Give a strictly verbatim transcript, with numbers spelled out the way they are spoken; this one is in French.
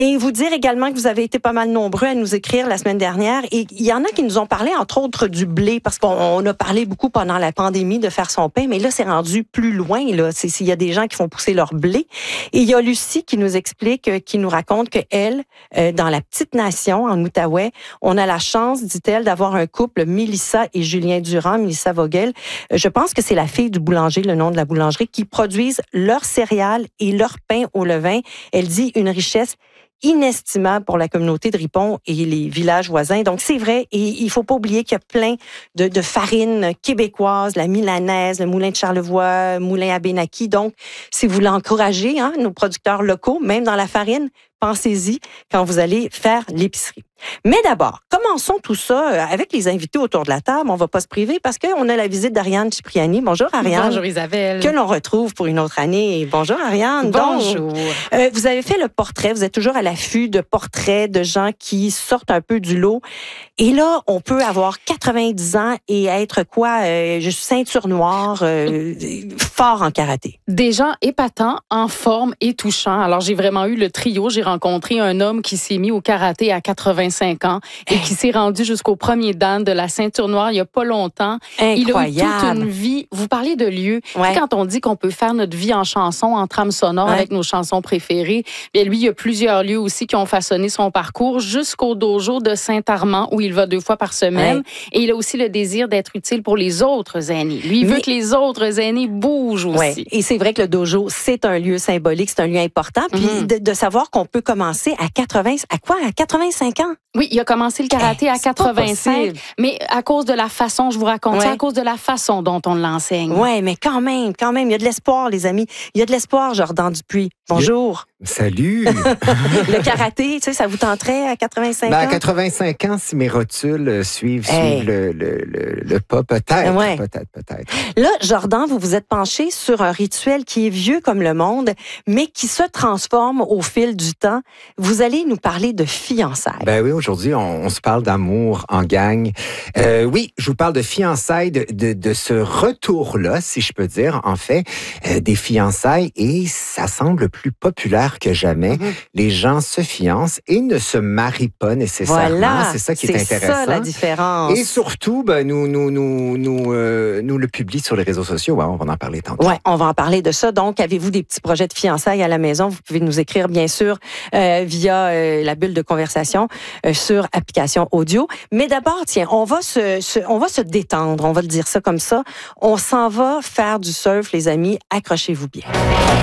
Et vous dire également que vous avez été pas mal nombreux à nous écrire la semaine dernière. Et il y en a qui nous ont parlé, entre autres, du blé, parce qu'on a parlé beaucoup pendant la pandémie de faire son pain, mais là, c'est rendu plus loin. Là, c'est s'il y a des gens qui font pousser leur blé. Et il y a Lucie qui nous explique, euh, qui nous raconte que elle, euh, dans la petite nation, en Outaouais, on a la chance, dit-elle, d'avoir un couple, Mélissa et Julien Durand, Mélissa Vogel. Euh, je pense que c'est la fille du boulanger, le nom de la boulangerie, qui produisent leurs céréales et leur pain au levain. Elle dit une richesse inestimable pour la communauté de Ripon et les villages voisins. Donc, c'est vrai. Et il faut pas oublier qu'il y a plein de, de farines québécoises, la milanaise, le moulin de Charlevoix, moulin à Benaki. Donc, si vous voulez encourager hein, nos producteurs locaux, même dans la farine, pensez-y quand vous allez faire l'épicerie. Mais d'abord, commençons tout ça avec les invités autour de la table. On ne va pas se priver parce qu'on a la visite d'Ariane Cipriani. Bonjour Ariane. Bonjour Isabelle. Que l'on retrouve pour une autre année. Bonjour Ariane. Bonjour. Donc, euh, vous avez fait le portrait. Vous êtes toujours à l'affût de portraits de gens qui sortent un peu du lot. Et là, on peut avoir quatre-vingt-dix ans et être quoi? Euh, je suis ceinture noire, euh, fort en karaté. Des gens épatants, en forme et touchants. Alors, j'ai vraiment eu le trio. J'ai rencontré un homme qui s'est mis au karaté à quatre-vingt-cinq ans et qui s'est rendu jusqu'au premier dan de la ceinture noire il y a pas longtemps. Incroyable. Il a eu toute une vie. Vous parlez de lieux. Ouais. Quand on dit qu'on peut faire notre vie en chanson, en trame sonore ouais. avec nos chansons préférées, bien lui, il y a plusieurs lieux aussi qui ont façonné son parcours jusqu'au dojo de Saint-Armand où il va deux fois par semaine. Ouais. Et il a aussi le désir d'être utile pour les autres aînés. Lui, il veut Mais... que les autres aînés bougent aussi. Ouais. Et c'est vrai que le dojo, c'est un lieu symbolique, c'est un lieu important. Puis mm-hmm. de, de savoir qu'on peut commencer à quatre-vingts, à quoi? À quatre-vingt-cinq ans? Oui, il a commencé le karaté hey, à quatre-vingt-cinq, mais à cause de la façon, je vous raconte ouais. ça, à cause de la façon dont on l'enseigne. Oui, mais quand même, quand même, il y a de l'espoir, les amis. Il y a de l'espoir, Jordan Dupuis. Bonjour. Salut. Le karaté, tu sais, ça vous tenterait à quatre-vingt-cinq ben, ans? À quatre-vingt-cinq ans, si mes rotules suivent, hey. suivent le, le, le, le pas, peut-être, ouais. peut-être, peut-être. Là, Jordan, vous vous êtes penché sur un rituel qui est vieux comme le monde, mais qui se transforme au fil du temps. Vous allez nous parler de fiançailles. Ben oui, aujourd'hui, on, on se parle d'amour en gang. Euh, oui, je vous parle de fiançailles, de, de, de ce retour-là, si je peux dire, en fait, euh, des fiançailles, et ça semble plus populaire que jamais. Mm-hmm. Les gens se fiancent et ne se marient pas nécessairement. Voilà, c'est ça qui est, c'est intéressant. C'est ça la différence. Et surtout, ben, nous, nous, nous, nous, euh, nous le publions sur les réseaux sociaux. Ouais, on va en parler tantôt. Oui, on va en parler de ça. Donc, avez-vous des petits projets de fiançailles à la maison? Vous pouvez nous écrire, bien sûr, euh, via euh, la bulle de conversation euh, sur application audio. Mais d'abord, tiens, on va se, se, on va se détendre. On va le dire ça comme ça. On s'en va faire du surf, les amis. Accrochez-vous bien.